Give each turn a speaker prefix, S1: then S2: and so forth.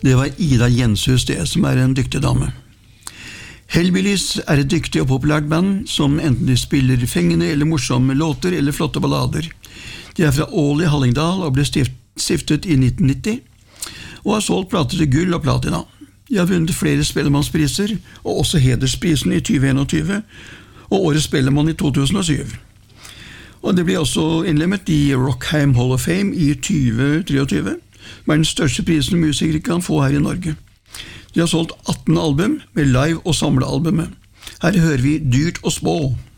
S1: Det var Ida Jenshus, det som en dyktig dame. Hellbillies et dyktig og populært band som enten de spiller fengende eller morsomme låter eller flotte ballader. De fra Ål i Hallingdal og ble stiftet i 1990 og har solgt plater til gull og platina. De har vunnet flere spellemannspriser og også hedersprisen i 2021 og årets spellemann i 2007. Og det ble også innlemmet i Rockheim Hall of Fame i 2023, som den største prisen musikere kan få her i Norge. De har solgt 18 album med live- og samlealbumet. Her hører vi Dyrt og Små.